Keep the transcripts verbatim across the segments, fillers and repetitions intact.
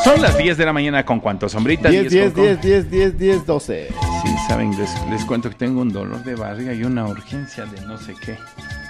Son las diez de la mañana con cuánto, sombrita. diez, diez, diez, diez, diez, diez, doce. Sí, saben, les, les cuento que tengo un dolor de barriga y una urgencia de no sé qué.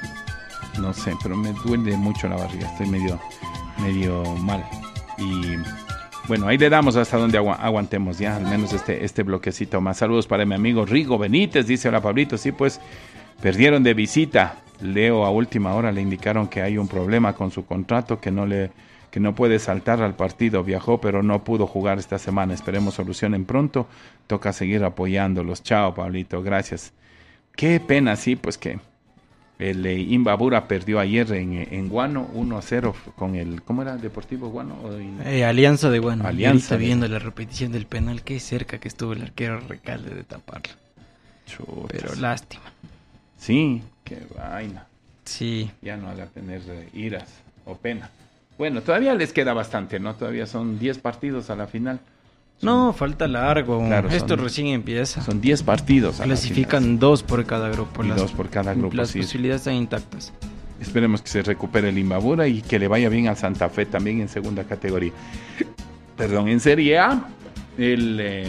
No sé, pero me duele mucho la barriga, estoy medio, medio mal. Y bueno, ahí le damos hasta donde agu- aguantemos ya, al menos este, este bloquecito más. Saludos para mi amigo Rigo Benítez, dice: hola Pablito, sí pues, perdieron de visita. Leo a última hora le indicaron que hay un problema con su contrato, que no le... que no puede saltar al partido, viajó pero no pudo jugar esta semana, esperemos solucionen pronto, toca seguir apoyándolos. Chao Pablito, gracias. Qué pena, sí, pues que el eh, Imbabura perdió ayer en, en Guano uno a cero con el, ¿cómo era? ¿Deportivo Guano? O en... eh, Alianza de Guano. Alianza Ahorita de... viendo la repetición del penal, qué cerca que estuvo el arquero Recalde de taparlo. Chutas. Pero lástima. Sí, qué vaina. Sí. Ya no haga tener eh, iras o pena. Bueno, todavía les queda bastante, ¿no? Todavía son diez partidos a la final. Son, no, falta largo. Claro, Esto son, recién empieza. Son diez partidos. A Clasifican dos por cada grupo. Y las, dos por cada grupo. Las sí. posibilidades están intactas. Esperemos que se recupere el Imbabura y que le vaya bien al Santa Fe también en segunda categoría. Perdón, en Serie A, el... Eh,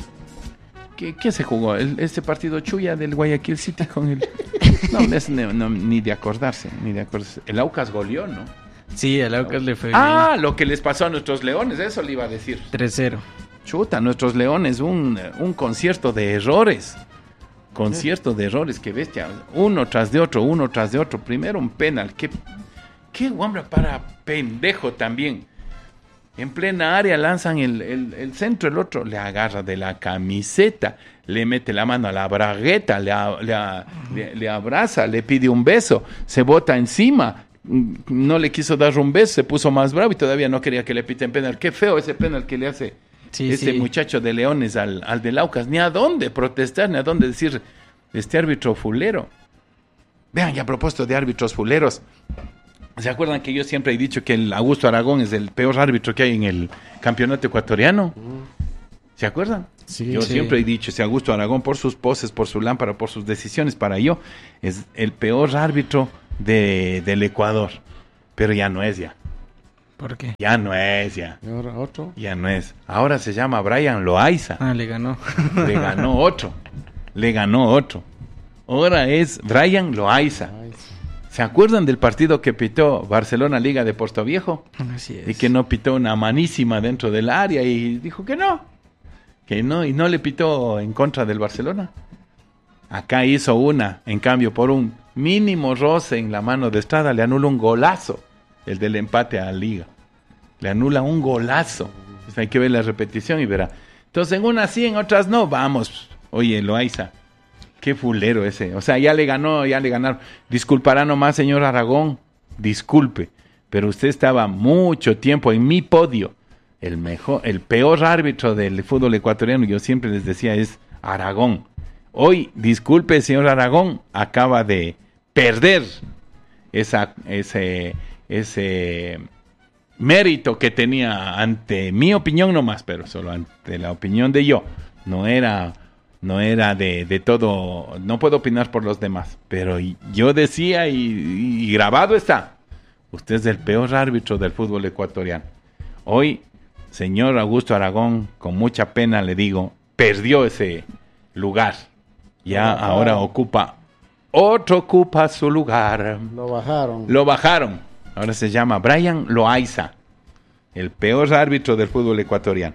¿qué, ¿Qué se jugó? El, este partido Chuya del Guayaquil City con el... No, es, no, no, ni de acordarse, ni de acordarse. El Aucas goleó, ¿no? Sí, al Aucas le fue Ah, bien. lo que les pasó a nuestros leones, eso le iba a decir. tres cero. Chuta, nuestros leones, un, un concierto de errores. Concierto de errores, que bestia. Uno tras de otro, uno tras de otro. Primero un penal. Qué, qué guambra para pendejo también. En plena área lanzan el, el, el centro, el otro le agarra de la camiseta, le mete la mano a la bragueta, le, le, le, le abraza, le pide un beso, se bota encima, no le quiso dar un beso, se puso más bravo y todavía no quería que le piten penal. Qué feo ese penal que le hace sí, ese sí. muchacho de Leones al, al de Laucas. Ni a dónde protestar, ni a dónde decir este árbitro fulero. Vean, ya a propósito de árbitros fuleros, ¿se acuerdan que yo siempre he dicho que el Augusto Aragón es el peor árbitro que hay en el campeonato ecuatoriano? ¿Se acuerdan? Sí, yo sí. siempre he dicho, ese Augusto Aragón, por sus poses, por su lámpara, por sus decisiones, para yo, es el peor árbitro de, del Ecuador. Pero ya no es ya. ¿Por qué? Ya no es ya. ¿Y ahora otro? Ya no es. Ahora se llama Brian Loaiza. Ah, le ganó. Le ganó otro. Le ganó otro. Ahora es Brian Loaiza. ¿Se acuerdan del partido que pitó Barcelona Liga de Portoviejo? Así es. Y que no pitó una manísima dentro del área y dijo que no. Que no, y no le pitó en contra del Barcelona. Acá hizo una, en cambio, por un mínimo roce en la mano de Estrada, le anula un golazo, el del empate a la Liga. Le anula un golazo. Pues hay que ver la repetición y verá. Entonces, en unas sí, en otras no. Vamos, oye, Loaiza. Qué fulero ese. O sea, ya le ganó, ya le ganaron. Disculpará nomás, señor Aragón. Disculpe. Pero usted estaba mucho tiempo en mi podio. El mejor, el peor árbitro del fútbol ecuatoriano, yo siempre les decía, es Aragón. Hoy, disculpe, señor Aragón, acaba de perder esa, ese, ese mérito que tenía ante mi opinión nomás, pero solo ante la opinión de yo. No era... No era de, de todo, no puedo opinar por los demás, pero yo decía y, y grabado está, usted es el peor árbitro del fútbol ecuatoriano. Hoy, señor Augusto Aragón, con mucha pena le digo, perdió ese lugar. Ya Lo ahora ocupa, otro ocupa su lugar. Lo bajaron. Lo bajaron. Ahora se llama Brian Loaiza, el peor árbitro del fútbol ecuatoriano.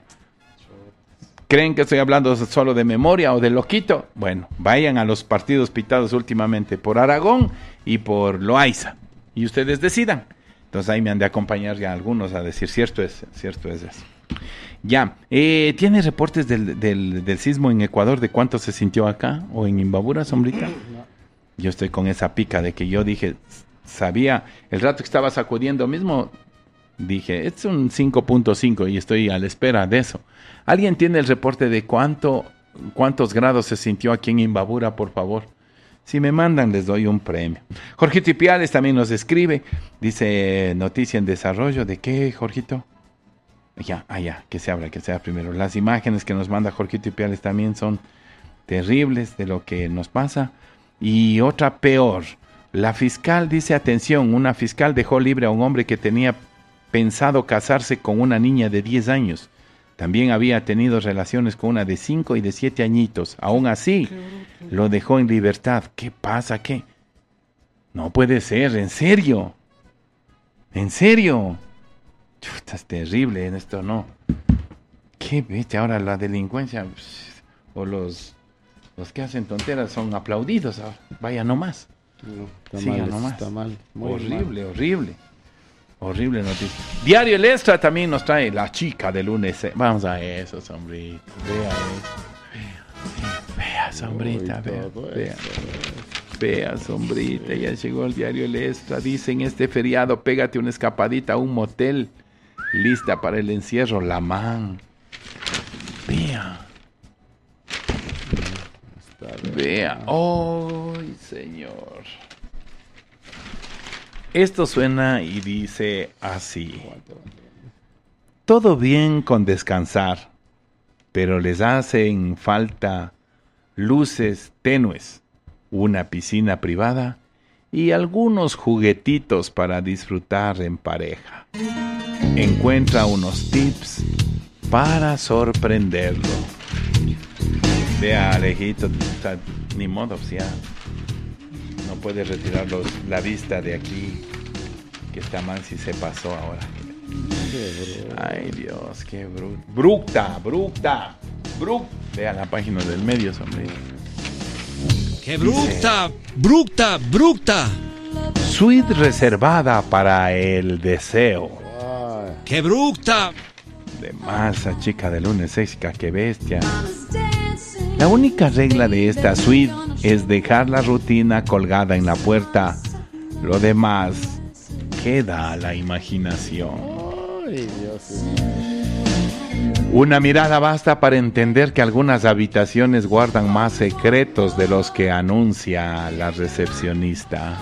¿Creen que estoy hablando solo de memoria o de loquito? Bueno, vayan a los partidos pitados últimamente por Aragón y por Loaiza. Y ustedes decidan. Entonces ahí me han de acompañar ya algunos a decir, cierto es, cierto es eso. Ya, eh, ¿tiene reportes del, del, del sismo en Ecuador de cuánto se sintió acá o en Imbabura, sombrita? Yo estoy con esa pica de que yo dije, sabía, el rato que estaba sacudiendo mismo, dije, es un cinco punto cinco y estoy a la espera de eso. ¿Alguien tiene el reporte de cuánto, cuántos grados se sintió aquí en Imbabura, por favor? Si me mandan, les doy un premio. Jorgito Ipiales también nos escribe, dice, noticia en desarrollo. ¿De qué, Jorgito? Ya, ah, ya, que se abra, que sea primero. Las imágenes que nos manda Jorgito Ipiales también son terribles de lo que nos pasa. Y otra peor. La fiscal dice, atención, una fiscal dejó libre a un hombre que tenía pensado casarse con una niña de diez años. También había tenido relaciones con una de cinco y de siete añitos. Aún así, lo dejó en libertad. ¿Qué pasa? ¿Qué? No puede ser, en serio. En serio. Chuta, es terrible en esto, ¿no? ¿Qué vete? Ahora la delincuencia o los, los que hacen tonteras son aplaudidos ahora. Vaya nomás. No, está Siga mal, nomás. está mal. Muy Horrible, mal. horrible. Horrible noticia. Diario El Extra también nos trae la chica del lunes. Vamos a eso, sombrita. Vea eso. Vea, vea sombrita. Uy, Vea, todo vea. eso. Vea, sombrita. Ya llegó el Diario El Extra. Dice: en este feriado, pégate una escapadita a un motel. Lista para el encierro, la man. Vea. Vea. ¡Ay, señor! Esto suena y dice así: todo bien con descansar, pero les hacen falta luces tenues, una piscina privada y algunos juguetitos para disfrutar en pareja. Encuentra unos tips para sorprenderlo. Vea, Alejito, ta- ni modo, o sea, no puede retirar los- la vista de aquí, que está mal si se pasó ahora. Ay, Dios, qué bruta. Bruta, bruta, bruta. Vea la página del medio, hombre. ¡Qué bruta! ¡Bruta! ¡Bruta! Suite reservada para el deseo. Ay, ¡Qué bruta! De masa, chica de lunes sexy, qué bestia. La única regla de esta suite es dejar la rutina colgada en la puerta. Lo demás queda a la imaginación. ay, Dios. Una mirada basta para entender que algunas habitaciones guardan más secretos de los que anuncia la recepcionista.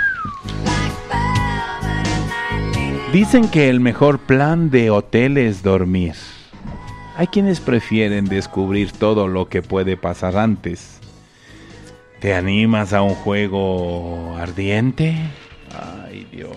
Dicen que el mejor plan de hotel es dormir. Hay quienes prefieren descubrir todo lo que puede pasar antes. ¿Te animas a un juego ardiente? Ay, Dios.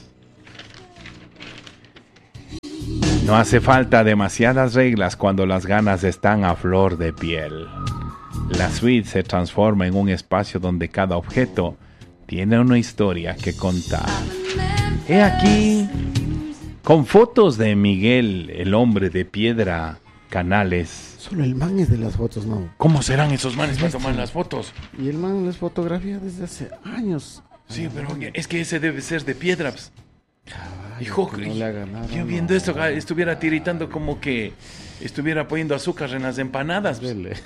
No hace falta demasiadas reglas cuando las ganas están a flor de piel. La suite se transforma en un espacio donde cada objeto tiene una historia que contar. He aquí, con fotos de Miguel, el hombre de piedra, Canales. Solo el man es de las fotos, ¿no? ¿Cómo serán esos manes para tomar las fotos? Y el man les fotografía desde hace años. Sí, pero es que ese debe ser de piedra. Pues. Hijo, que no le haga nada, yo viendo no. esto, ah, estuviera tiritando como que estuviera poniendo azúcar en las empanadas. Pues. Dele.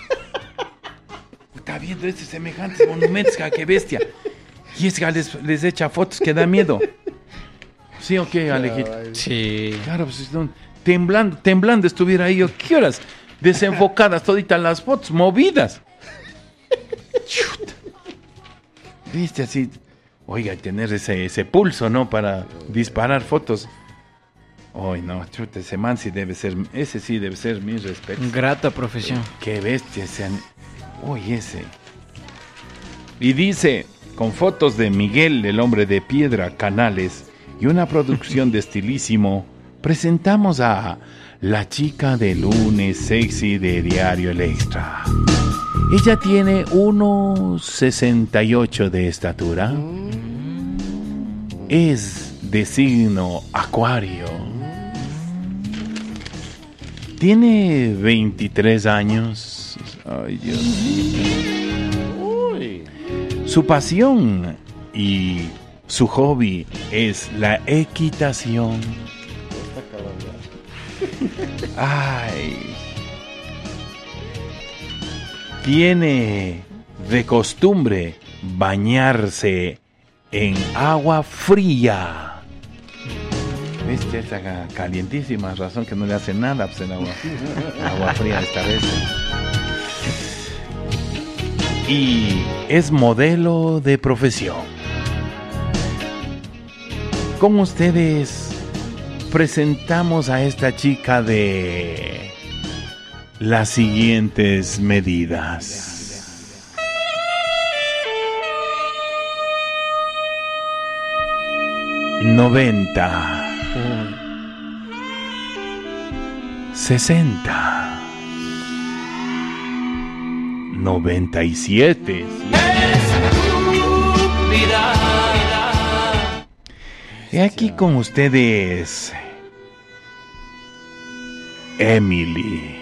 Está viendo estos semejantes monumentos, ja, qué bestia. Y es que les, les echa fotos que da miedo. ¿Sí o qué, Alejito? Sí. Claro, pues están temblando, temblando estuviera ahí. ¿Qué horas? Desenfocadas toditas las fotos, movidas. Chuta. Viste así. Oiga, tener ese, ese pulso, ¿no? Para disparar fotos. Ay, no, chuta, ese man sí debe ser, ese sí debe ser mi respeto. Grata profesión. Qué bestia ese. an- Uy, ese. Y dice, con fotos de Miguel, el hombre de piedra, Canales, y una producción de Estilísimo, presentamos a la chica de lunes sexy de Diario El Extra. Ella tiene uno sesenta y ocho de estatura. Es de signo Acuario. Tiene veintitrés años. Ay, Dios mío. Uy. Su pasión y su hobby es la equitación. Ay. Tiene de costumbre bañarse en agua fría. ¿Viste? Esa ca- calientísima razón que no le hace nada pues, en agua, agua fría esta vez. Y es modelo de profesión. Con ustedes presentamos a esta chica de las siguientes medidas. noventa. sesenta, noventa y siete. He aquí con ustedes Emily.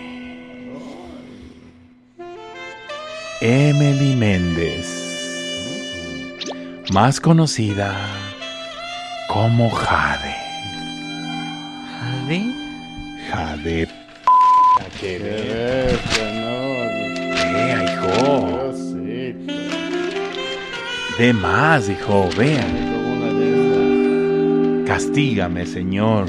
Emily Méndez, más conocida como Jade. ¿Jade? Jade. Qué bestia, no. Vea, hijo. Diosito. De más, hijo, vea. Como una de esas. Castígame, Señor.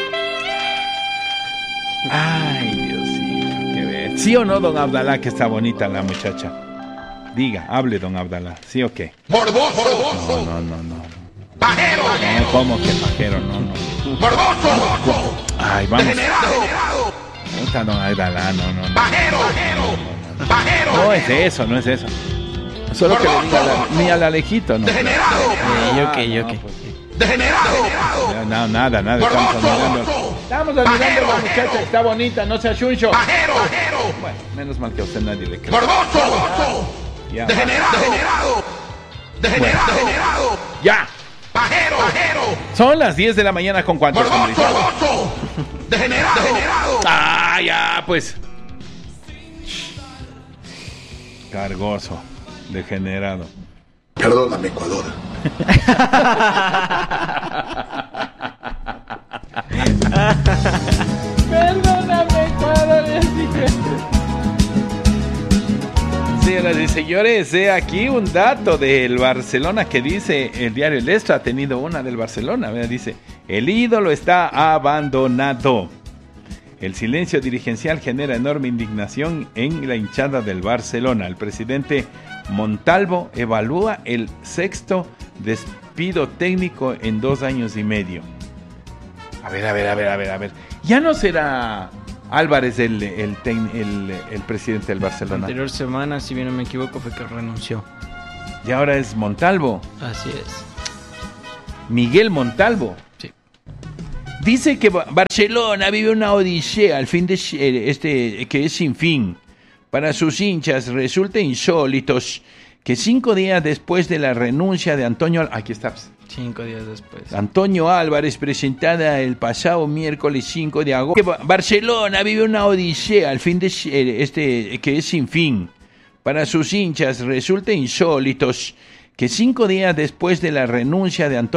Ay, Diosito, qué bestia. ¿Sí o no, don Abdalá, que está bonita la muchacha? Diga, hable, don Abdalá, ¿sí o qué? ¡Morboso! No, no, no, no. ¡Pajero! No, ¿cómo que pajero? No, no. ¡Morboso! Ay, vamos. ¡Degenerado! Puta, don Abdalá, no, no, no. ¡Pajero! ¡Pajero! No es eso, no es eso. Solo que le diga a la- ni al Alejito, no. ¡Degenerado! Eh, yo qué, yo no, qué. pues sí. ¡Degenerado! No, no, nada, nada. Estamos admirando. Estamos admirando a la muchacha que está bonita, no sea chuncho. ¡Pajero! Bueno, menos mal que a usted nadie le cree. ¡Morboso! Ya, ¡Degenerado! ¡Degenerado! ya. ¡Pajero! Son las diez de la mañana con cuántos, hombre. ¡Morboso! ¡Degenerado! Ah, ya, pues. Cargoso, degenerado. Perdóname, Ecuador. Perdóname, Ecuador. Señoras y señores, he aquí un dato del Barcelona que dice el diario El Extra, ha tenido una del Barcelona, ¿verdad? Dice, el ídolo está abandonado. El silencio dirigencial genera enorme indignación en la hinchada del Barcelona. El presidente Montalvo evalúa el sexto despido técnico en dos años y medio. A ver, a ver, a ver, a ver, a ver. Ya no será Álvarez el, el, tec- el, el presidente del La Barcelona. anterior semana, si bien no me equivoco, fue que renunció. Y ahora es Montalvo. Así es. Miguel Montalvo. Sí. Dice que Ba- Barcelona vive una odisea al fin de si- eh, este que es sin fin. Para sus hinchas resulta insólito que cinco días después de la renuncia de Antonio Al- aquí está Cinco días después. Antonio Álvarez, presentada el pasado miércoles cinco de agosto, que Ba- Barcelona vive una odisea al fin de si- eh, este que es sin fin. Para sus hinchas resulta insólito que cinco días después de la renuncia de Antonio